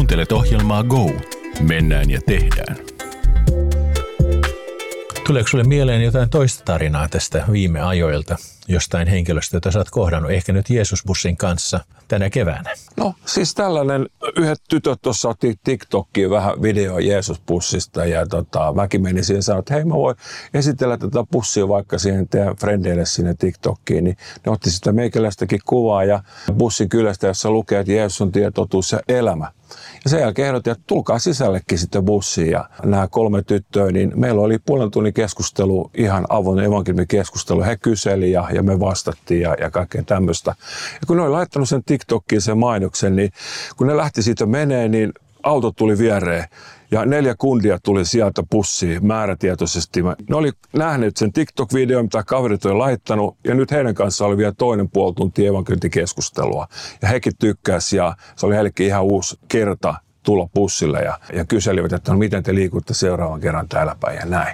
Kuuntelet ohjelmaa Go. Mennään ja tehdään. Tuleeko sulle mieleen jotain toista tarinaa tästä viime ajoilta, jostain henkilöstä, jota sä oot kohdannut, ehkä nyt Jeesusbussin kanssa tänä keväänä? No siis tällainen, yhdet tytöt tuossa otti TikTokiin vähän video Jeesusbussista ja mäkin menin siihen ja sanoin, että hei mä voin esitellä tätä bussia vaikka siihen teidän frendeille sinne TikTokiin. Niin ne otti sitä meikäläistäkin kuvaa ja bussin kylästä, jossa lukee, että Jeesus on tie, totuus ja elämä. Ja sen jälkeen ehdotin, että tulkaa sisällekin sitten bussiin ja nämä 3 tyttöä, niin meillä oli puolen tunnin keskustelu, ihan avoin evankeliumikeskustelu. He kyseli ja me vastattiin ja kaikkea tämmöistä. Ja kun ne oli laittanut sen TikTokiin sen mainoksen, niin kun ne lähti siitä menee, niin auto tuli viereen. Ja 4 kundia tuli sieltä bussiin määrätietoisesti. Ne oli nähneet sen TikTok-videon, mitä kaverit oli laittanut, ja nyt heidän kanssaan oli vielä toinen puoli tuntia evankeliumikeskustelua. Ja hekin tykkäsi, ja se oli heillekin ihan uusi kerta tulla bussille, ja kyselivät, että no miten te liikutte seuraavan kerran täällä päin, ja näin.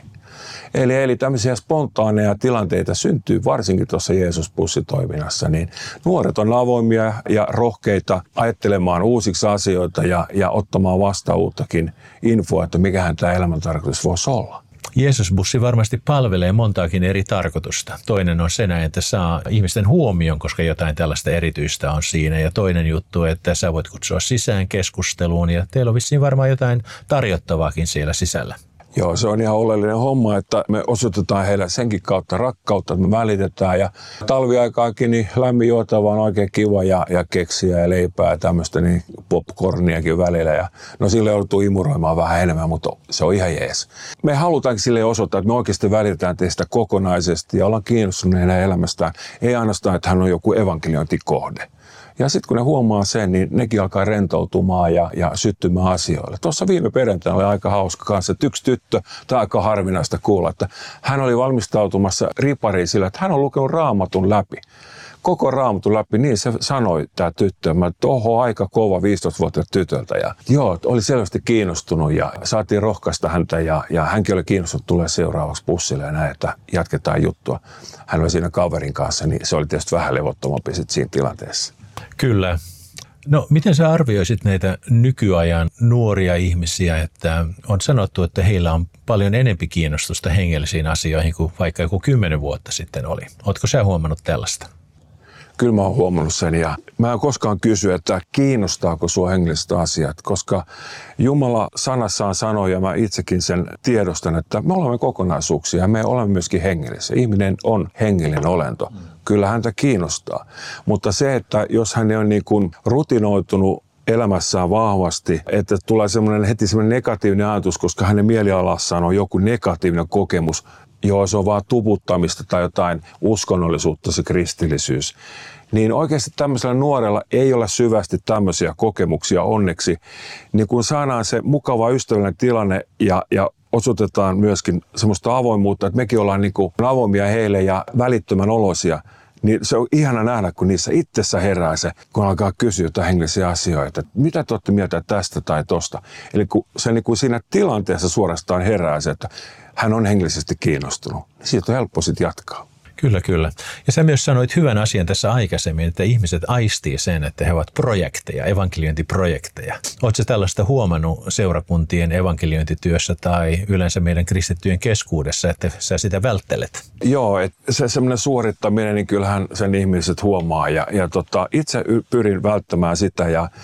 Eli tämmöisiä spontaaneja tilanteita syntyy varsinkin tuossa Jeesus-bussitoiminnassa, niin nuoret on avoimia ja rohkeita ajattelemaan uusiksi asioita ja ottamaan vastaan uuttakin infoa, että mikähän tämä elämäntarkoitus voisi olla. Jeesusbussi varmasti palvelee montaakin eri tarkoitusta. Toinen on se näin, että saa ihmisten huomion, koska jotain tällaista erityistä on siinä. Ja toinen juttu, että sä voit kutsua sisään keskusteluun ja teillä on vissiin varmaan jotain tarjottavaakin siellä sisällä. Joo, se on ihan oleellinen homma, että me osoitetaan heille senkin kautta rakkautta, että me välitetään. Ja talviaikaakin niin lämmin juotava on oikein kiva ja keksiä ja leipää ja tämmöistä, niin popcorniakin välillä. Ja no sille joutuu imuroimaan vähän enemmän, mutta se on ihan jees. Me halutaankin sille osoittaa, että me oikeasti välitetään teistä kokonaisesti ja ollaan kiinnostuneena elämästään. Ei ainoastaan, että hän on joku evankeliointikohde. Ja sitten kun ne huomaa sen, niin nekin alkaa rentoutumaan ja syttymään asioille. Tuossa viime perjantaina oli aika hauska kanssa, että yksi tyttö, tämä aika harvinaista kuulla, että hän oli valmistautumassa ripariin sillä, että hän on lukenut Raamatun läpi. Koko Raamatun läpi, niin se sanoi tämä tyttö. Mä oho, aika kova 15-vuotiaat tytöltä. Ja joo, oli selvästi kiinnostunut ja saatiin rohkaista häntä ja hänkin oli kiinnostunut tulee seuraavaksi bussille ja näin, että jatketaan juttua. Hän oli siinä kaverin kanssa, niin se oli tietysti vähän levottomampi sitten siinä tilanteessa. Kyllä. No, miten sä arvioisit näitä nykyajan nuoria ihmisiä, että on sanottu, että heillä on paljon enempi kiinnostusta hengellisiin asioihin kuin vaikka joku 10 vuotta sitten oli. Ootko sä huomannut tällaista? Kyllä mä oon huomannut sen ja mä en koskaan kysy, että kiinnostaako sua hengelliset asiat, koska Jumala sanassaan sanoo ja mä itsekin sen tiedostan, että me olemme kokonaisuuksia ja me olemme myöskin hengellisiä. Ihminen on hengellinen olento. Kyllä häntä kiinnostaa, mutta se, että jos hän on niin kuin rutinoitunut elämässään vahvasti, että tulee heti semmoinen negatiivinen ajatus, koska hänen mielialassaan on joku negatiivinen kokemus, joo, se on vaan tuputtamista tai jotain uskonnollisuutta, se kristillisyys. Niin oikeasti tämmöisellä nuorella ei ole syvästi tämmöisiä kokemuksia onneksi. Niin kun saadaan se mukava ystävällinen tilanne ja osoitetaan myöskin semmoista avoimuutta, että mekin ollaan niin kuin avoimia heille ja välittömän oloisia, niin se on ihana nähdä, kun niissä itsessä herää se, kun alkaa kysyä jotain hengellisiä asioita, että mitä te olette mieltä tästä tai tosta. Eli kun se niin kuin siinä tilanteessa suorastaan herää se, että hän on hengellisesti kiinnostunut, niin siitä on helppo sitten jatkaa. Kyllä, kyllä. Ja sä myös sanoit hyvän asian tässä aikaisemmin, että ihmiset aistii sen, että he ovat projekteja, evankeliointiprojekteja. Oletko tällaista huomannut seurakuntien evankeliointityössä tai yleensä meidän kristittyjen keskuudessa, että sä sitä välttelet? Joo, että se semmoinen suorittaminen, niin kyllähän sen ihmiset huomaa ja itse pyrin välttämään sitä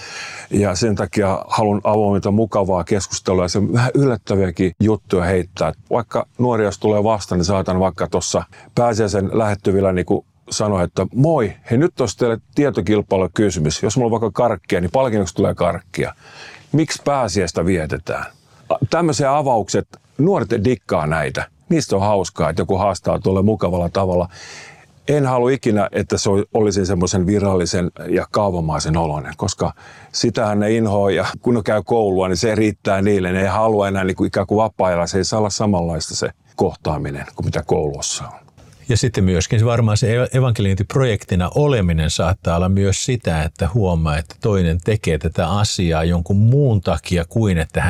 ja sen takia haluan avoiminta mukavaa keskustelua ja se vähän yllättäviäkin juttuja heittää. Vaikka nuori, jos tulee vastaan, niin saatan vaikka tuossa pääsiäisen lähettyvillä niin kuin sanoa, että moi, hei nyt olisi teille tietokilpailukysymys. Jos mulla on vaikka karkkia, niin palkinnoksi tulee karkkia. Miksi pääsiäistä vietetään? Tämmöisiä avaukset, nuoret dikkaa näitä. Niistä on hauskaa, että joku haastaa tuolle mukavalla tavalla. En halua ikinä, että se olisi semmoisen virallisen ja kaavamaisen oloinen, koska sitähän ne inhoa ja kun ne käy koulua, niin se riittää niille. Ne ei halua enää niin kuin ikään kuin vapaa-ajalla. Se ei saa olla samanlaista se kohtaaminen kuin mitä koulussa on. Ja sitten myöskin varmaan se evankeliointiprojektina oleminen saattaa olla myös sitä, että huomaa, että toinen tekee tätä asiaa jonkun muun takia kuin että